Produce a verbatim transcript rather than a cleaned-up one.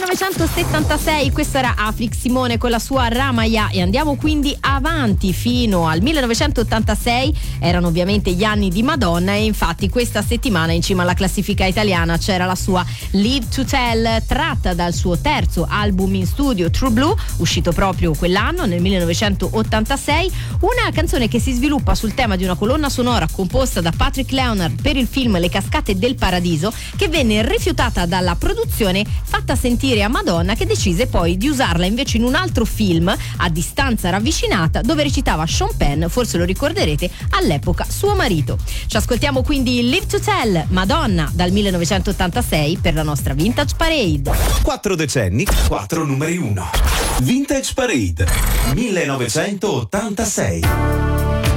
millenovecentosettantasei, questo era Aflic Simone con la sua Ramaya, e andiamo quindi avanti fino al millenovecentottantasei. Erano ovviamente gli anni di Madonna, e infatti questa settimana in cima alla classifica italiana c'era la sua Live to Tell, tratta dal suo terzo album in studio True Blue, uscito proprio quell'anno nel millenovecentottantasei. Una canzone che si sviluppa sul tema di una colonna sonora composta da Patrick Leonard per il film Le Cascate del Paradiso, che venne rifiutata dalla produzione, fatta sentire a Madonna, che decise poi di usarla invece in un altro film, A distanza ravvicinata, dove recitava Sean Penn, forse lo ricorderete, all'epoca suo marito. Ci ascoltiamo quindi Live to Tell, Madonna, dal millenovecentottantasei per la nostra Vintage Parade. Quattro decenni, quattro numeri uno. Vintage Parade, millenovecentottantasei.